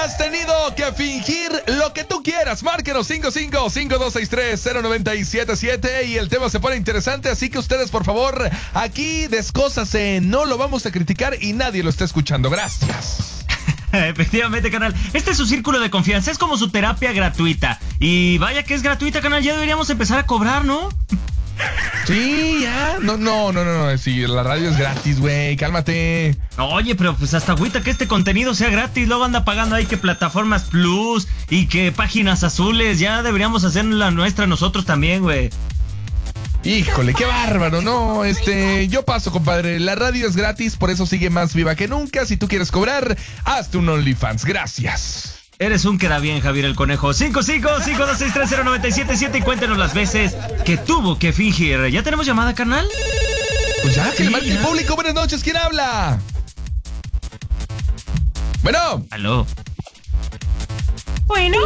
Has tenido que fingir lo que tú quieras. Márquenos 5552630977 y el tema se pone interesante, así que ustedes, por favor, aquí descósase, no lo vamos a criticar y nadie lo está escuchando. Gracias. Efectivamente, canal. Este es su círculo de confianza, es como su terapia gratuita. Y vaya que es gratuita, canal, ya deberíamos empezar a cobrar, ¿no? Sí, ya. No. Sí, la radio es gratis, güey. Cálmate. Oye, pero pues hasta agüita que este contenido sea gratis. Luego anda pagando ahí que plataformas plus y que páginas azules. Ya deberíamos hacer la nuestra nosotros también, güey. Híjole, qué bárbaro, no, yo paso, compadre, la radio es gratis, por eso sigue más viva que nunca. Si tú quieres cobrar, hazte un OnlyFans, gracias. Eres un queda bien, Javier el Conejo. 5552630977 y cuéntenos las veces que tuvo que fingir. ¿Ya tenemos llamada, carnal? Pues ya, que le marque el público. Buenas noches, ¿quién habla? Bueno. Aló. Bueno.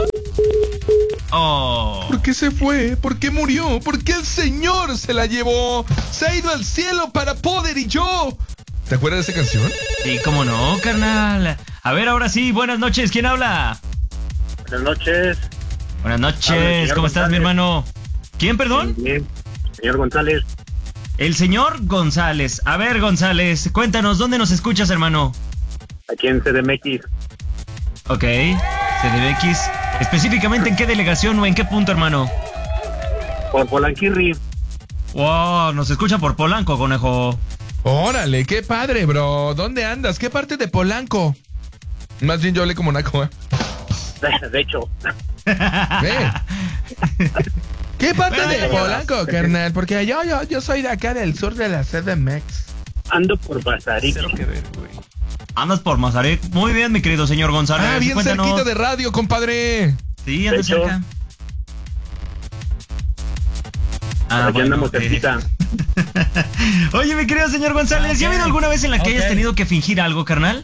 Oh. ¿Por qué se fue? ¿Por qué murió? ¿Por qué el Señor se la llevó? Se ha ido al cielo para poder y yo. ¿Te acuerdas de esa canción? Sí, cómo no, carnal. A ver, ahora sí, buenas noches, ¿quién habla? Buenas noches. Buenas noches, ¿cómo estás, mi hermano? ¿Quién, perdón? Bien, señor González. El señor González. A ver, González, cuéntanos, ¿dónde nos escuchas, hermano? Aquí en CDMX. Ok, CDMX. ¿Específicamente en qué delegación o en qué punto, hermano? Por Polanquirri. Wow, nos escucha por Polanco, conejo. Órale, qué padre, bro. ¿Dónde andas? ¿Qué parte de Polanco? Más bien yo hablé como naco, ¿eh? De hecho. ¿Ve? ¿Qué parte de Polanco, carnal? Porque yo soy de acá del sur de la CDMX. Ando por Mazarik. Andas por Mazarik. Muy bien, mi querido señor González. Ah, bien Cuéntanos. cerquita de radio, compadre. Sí, anda cerca. Aquí andamos cerquita. Oye, mi querido señor González, ¿ya ha habido alguna vez en la que hayas tenido que fingir algo, carnal?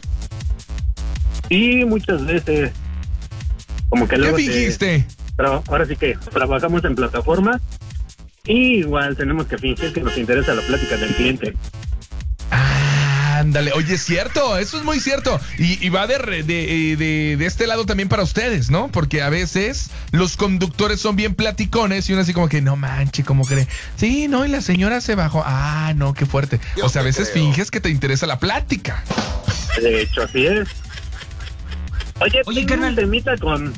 Sí, muchas veces. Como que luego ¿Qué fingiste? Pero ahora sí que trabajamos en plataforma y igual tenemos que fingir que nos interesa la plática del cliente. Ándale, oye, es cierto, eso es muy cierto. Y va de este lado también para ustedes, ¿no? Porque a veces los conductores son bien platicones y uno así como que, no manche, ¿cómo cree? Sí, no, y la señora se bajó. Ah, no, qué fuerte. O sea, a veces finges que te interesa la plática. De hecho, así es. Oye, carnal, un temita con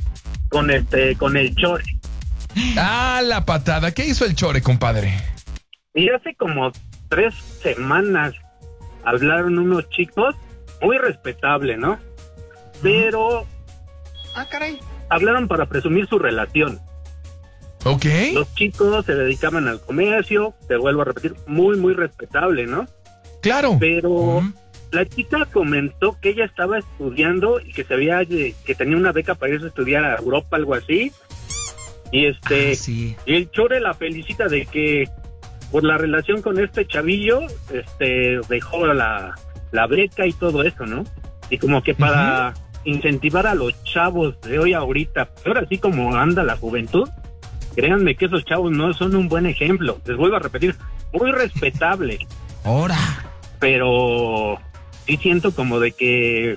el Chore. Ah, la patada. ¿Qué hizo el Chore, compadre? Y hace como 3 semanas hablaron unos chicos, muy respetable, ¿no? Pero... Ah, caray. Hablaron para presumir su relación. Ok. Los chicos se dedicaban al comercio, te vuelvo a repetir, muy, muy respetable, ¿no? Claro. Pero la chica comentó que ella estaba estudiando y que que tenía una beca para irse a estudiar a Europa, algo así. Y sí. Y el Chore la felicita de que por la relación con este chavillo, dejó la beca y todo eso, ¿no? Y como que para incentivar a los chavos de hoy ahorita, ahora sí como anda la juventud, créanme que esos chavos no son un buen ejemplo. Les vuelvo a repetir, muy respetable. Ahora. Pero sí siento como de que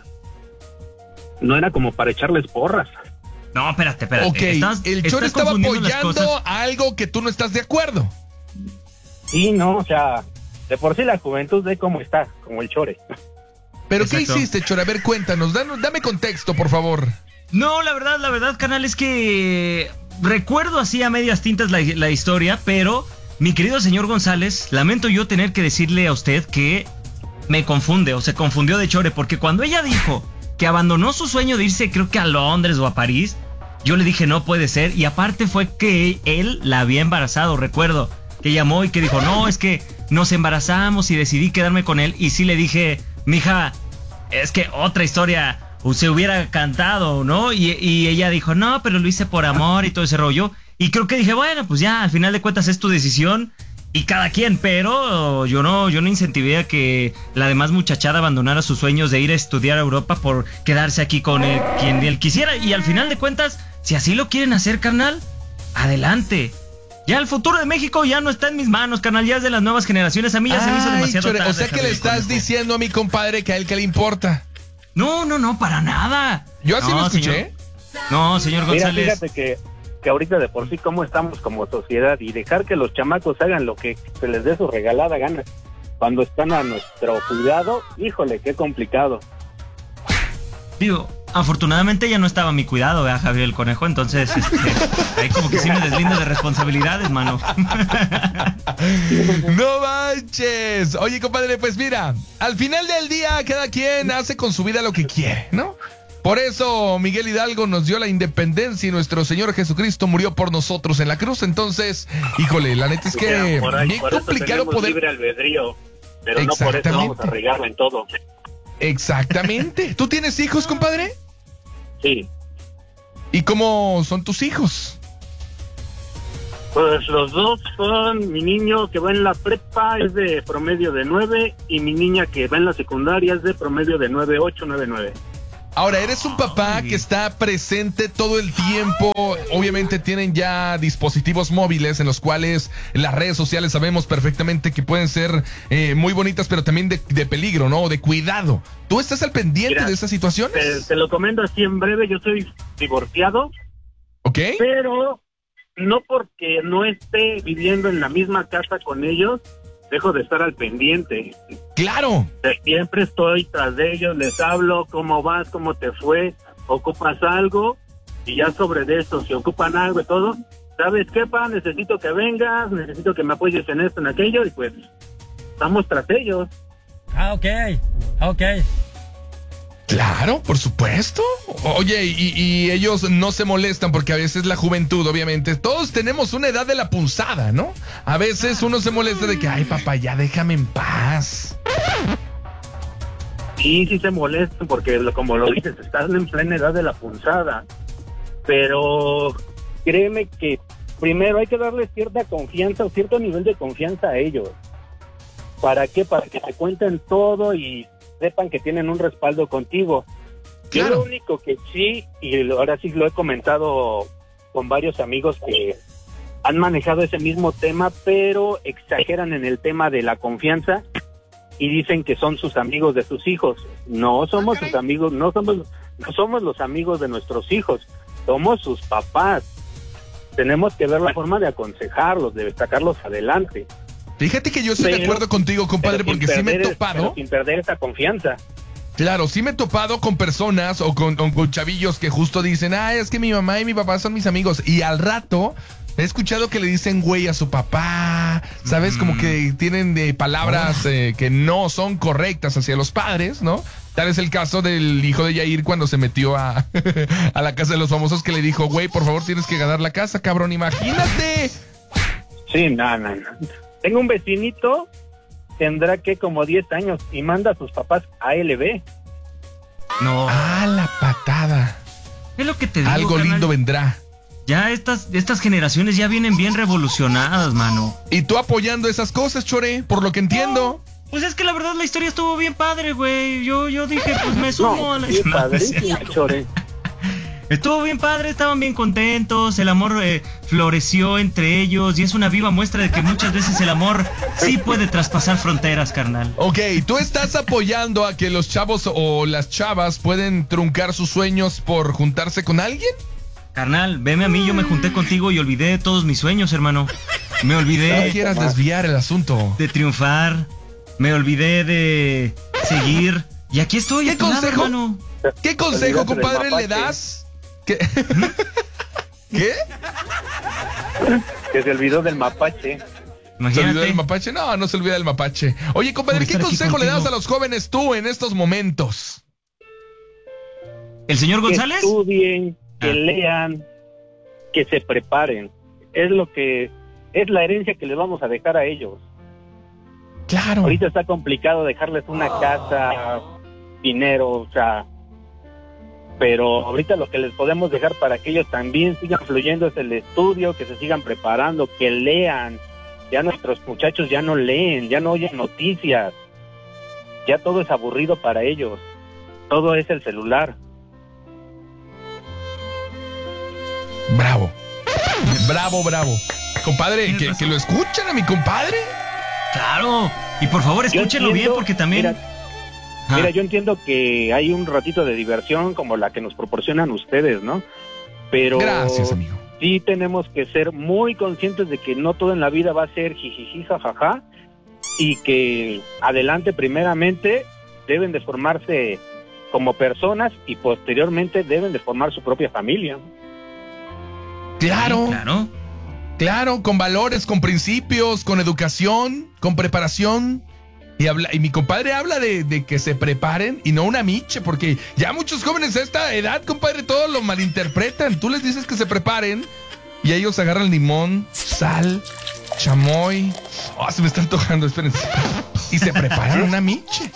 no era como para echarles porras. No, espérate. Ok, el Chore estaba apoyando algo que tú no estás de acuerdo. Sí, no, o sea, de por sí la juventud de cómo está, como el Chore. ¿Pero Exacto. qué hiciste, Chore? A ver, cuéntanos, dame contexto, por favor. No, la verdad, carnal, es que recuerdo así a medias tintas la historia, pero mi querido señor González, lamento yo tener que decirle a usted que me confunde o se confundió de Chore, porque cuando ella dijo que abandonó su sueño de irse, creo que a Londres o a París, yo le dije no puede ser, y aparte fue que él la había embarazado, recuerdo. Que llamó y que dijo, no, es que nos embarazamos y decidí quedarme con él. Y sí le dije, mija, es que otra historia se hubiera cantado, ¿no? Y ella dijo, no, pero lo hice por amor y todo ese rollo. Y creo que dije, bueno, pues ya, al final de cuentas es tu decisión y cada quien. Pero yo no incentivé a que la demás muchachada abandonara sus sueños de ir a estudiar a Europa por quedarse aquí con quien él quisiera. Y al final de cuentas, si así lo quieren hacer, carnal, adelante. Ya el futuro de México ya no está en mis manos, carnal, ya es de las nuevas generaciones. A mí ya se me hizo demasiado Chore, tarde. o sea que le estás diciendo a mi compadre que a él que le importa. No, para nada. Yo así No, lo escuché. No, señor Mira, González. fíjate que ahorita de por sí cómo estamos como sociedad y dejar que los chamacos hagan lo que se les dé su regalada gana cuando están a nuestro cuidado, híjole, qué complicado. Digo, afortunadamente ya no estaba a mi cuidado, ¿verdad, Javier el Conejo? Entonces, ahí como que sí me deslindo de responsabilidades, mano. No manches. Oye, compadre, pues mira, al final del día cada quien hace con su vida lo que quiere, ¿no? Por eso Miguel Hidalgo nos dio la independencia y nuestro Señor Jesucristo murió por nosotros en la cruz. Entonces, híjole, la neta es que Por ahí, bien por eso complicado tenemos poder... libre albedrío, pero no por eso vamos a regarlo en todo. Exactamente. ¿Tú tienes hijos, compadre? Sí. ¿Y cómo son tus hijos? Pues los dos son, mi niño que va en la prepa es de promedio de 9 y mi niña que va en la secundaria es de promedio de 9.8, 9.9. Ahora, eres un papá que está presente todo el tiempo. Obviamente tienen ya dispositivos móviles en los cuales las redes sociales sabemos perfectamente que pueden ser muy bonitas, pero también de peligro, ¿no? De cuidado. ¿Tú estás al pendiente Mira, de esas situaciones? Te lo comento así en breve, yo soy divorciado, ¿Ok? pero no porque no esté viviendo en la misma casa con ellos, dejo de estar al pendiente. ¡Claro! Siempre estoy tras de ellos, les hablo, cómo vas, cómo te fue, ocupas algo, y ya sobre de eso, si ocupan algo y todo, ¿sabes qué, pa? Necesito que vengas, necesito que me apoyes en esto, en aquello, y pues estamos tras ellos. Ok. Claro, por supuesto. Oye, y ellos no se molestan porque a veces la juventud, obviamente, todos tenemos una edad de la punzada, ¿no? A veces uno se molesta de que, ay, papá, ya déjame en paz. Sí se molestan porque, como lo dices, estás en plena edad de la punzada. Pero créeme que primero hay que darles cierta confianza o cierto nivel de confianza a ellos. ¿Para qué? Para que te cuenten todo y sepan que tienen un respaldo contigo. Claro. Yo lo único que sí, y ahora sí lo he comentado con varios amigos que han manejado ese mismo tema, pero exageran en el tema de la confianza y dicen que son sus amigos de sus hijos. No somos sus amigos, no somos los amigos de nuestros hijos, somos sus papás. Tenemos que ver la forma de aconsejarlos, de sacarlos adelante. Fíjate que yo estoy de acuerdo contigo, compadre, porque sí me he topado. Sin perder esa confianza. Claro, sí me he topado con personas o con chavillos que justo dicen, es que mi mamá y mi papá son mis amigos. Y al rato he escuchado que le dicen güey a su papá, ¿sabes? Como que tienen palabras que no son correctas hacia los padres, ¿no? Tal es el caso del hijo de Yair cuando se metió a la casa de los famosos que le dijo, güey, por favor tienes que ganar la casa, cabrón, imagínate. Sí, no. Tengo un vecinito, tendrá que como 10 años y manda a sus papás a LB. No. La patada. Es lo que te digo, Algo carnal. lindo vendrá. Ya estas generaciones ya vienen bien revolucionadas, mano. Y tú apoyando esas cosas, Chore, por lo que entiendo. Pues es que la verdad la historia estuvo bien padre, güey. Yo dije, pues me sumo a la Sí, padrísimo, Chore. Estuvo bien padre, estaban bien contentos, el amor floreció entre ellos y es una viva muestra de que muchas veces el amor sí puede traspasar fronteras, carnal. Ok, ¿tú estás apoyando a que los chavos o las chavas pueden truncar sus sueños por juntarse con alguien? Carnal, veme a mí, yo me junté contigo y olvidé de todos mis sueños, hermano. Me olvidé No quieras desviar el asunto. de triunfar, me olvidé de seguir y aquí estoy. ¿Qué a tu lado, consejo? hermano. ¿Qué consejo, Olvídate del compadre, le mapache. das? ¿Qué? ¿Qué? Que se olvidó del mapache. ¿Se olvidó Imagínate. del mapache? No se olvida del mapache. Oye, compadre, Por ¿qué estar aquí consejo le das contigo. a los jóvenes tú en estos momentos? ¿El señor Que González? estudien, que Ah. lean, que se preparen. Es lo que es la herencia que les vamos a dejar a ellos. Claro. Ahorita está complicado dejarles una casa, dinero, o sea, pero ahorita lo que les podemos dejar para que ellos también sigan fluyendo es el estudio, que se sigan preparando, que lean. Ya nuestros muchachos ya no leen, ya no oyen noticias, ya todo es aburrido para ellos, todo es el celular. Bravo. Bravo. Compadre, que lo escuchen a mi compadre. Claro. Y por favor, Yo escúchenlo bien entiendo, porque también... mira, Mira, yo entiendo que hay un ratito de diversión como la que nos proporcionan ustedes, ¿no? Pero Gracias, amigo. sí tenemos que ser muy conscientes de que no todo en la vida va a ser jijiji, jajaja, y que adelante primeramente deben de formarse como personas y posteriormente deben de formar su propia familia. Claro, Sí, claro. claro, con valores, con principios, con educación, con preparación. Y mi compadre habla de que se preparen y no una miche, porque ya muchos jóvenes a esta edad, compadre, todo lo malinterpretan. Tú les dices que se preparen y ellos agarran limón, sal, chamoy. Oh, se me está antojando, espérense. Y se preparan una miche.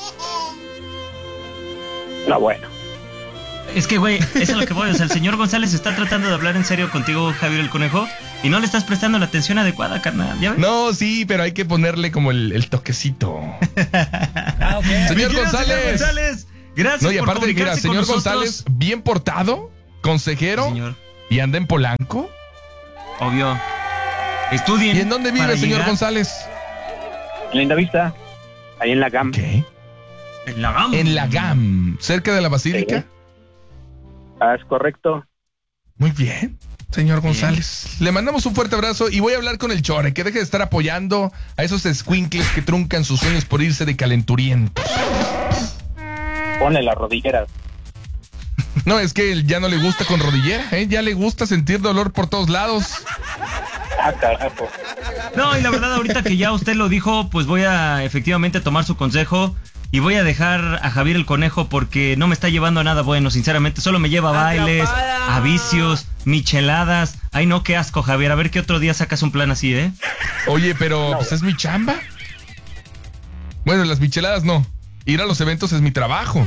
No, bueno. Es que, güey, eso es lo que voy. O sea, el señor González está tratando de hablar en serio contigo, Javier el Conejo, y no le estás prestando la atención adecuada, carnal. ¿Ya ves? No, sí, pero hay que ponerle como el toquecito. Okay. Señor González. Gracias No, y por aparte, mira, comunicarse con señor nosotros. González, bien portado, consejero, Señor, y anda en Polanco. obvio. Estudien. ¿Y en dónde vive, para señor llegar. González? Linda Vista, ahí en la GAM. ¿Qué? En la GAM. En la GAM, cerca de la Basílica. Sí. Ah, es correcto. Muy bien, señor González. Le mandamos un fuerte abrazo y voy a hablar con el Chore, que deje de estar apoyando a esos escuincles que truncan sus sueños por irse de calenturientos. Ponle las rodilleras. No, es que él ya no le gusta con rodillera, ¿eh? Ya le gusta sentir dolor por todos lados. Ah, carajo. No, y la verdad, ahorita que ya usted lo dijo, pues voy a efectivamente tomar su consejo y voy a dejar a Javier el Conejo porque no me está llevando a nada bueno, sinceramente. Solo me lleva a bailes, a vicios, micheladas. Ay, no, qué asco, Javier. A ver qué otro día sacas un plan así, ¿eh? Oye, pero pues es mi chamba. Bueno, las micheladas no. Ir a los eventos es mi trabajo.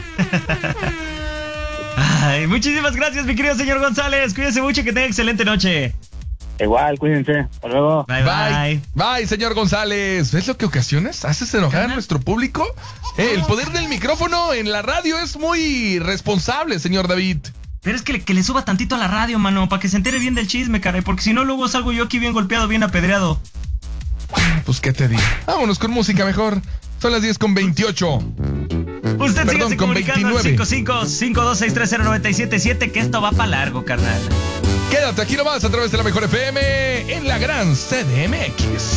Ay, muchísimas gracias, mi querido señor González. Cuídese mucho y que tenga excelente noche. Igual, cuídense. Hasta luego. Bye, bye. Bye, señor González. ¿Ves lo que ocasionas? ¿Haces enojar a Carnal. nuestro público? El poder del micrófono en la radio es muy responsable, señor David. Pero es que le suba tantito a la radio, mano, para que se entere bien del chisme, caray. Porque si no, luego salgo yo aquí bien golpeado, bien apedreado. Pues, ¿qué te digo? Vámonos con música mejor. Son las 10:28. Usted Perdón, sígase con comunicando al 29. 55-52630977, que esto va para largo, carnal. Quédate aquí nomás a través de la Mejor FM en la gran CDMX.